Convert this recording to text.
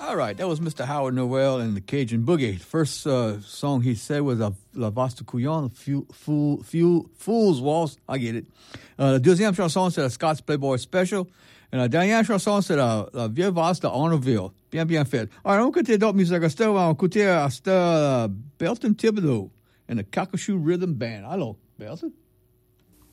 All right, that was Mr. Howard Noel and the Cajun Boogie. The first song he said was La Vaste Couillon, Fool's Waltz. I get it. La deuxième chanson, c'est la Scots Playboy Special. Et la dernière chanson, c'est la Vieille Valse de Arnoldville. Bien fait. Alors, on va écouter d'autres musiques. On va écouter Belton Thibodeau and the Cockatoo Rhythm Band. Hello, Belton.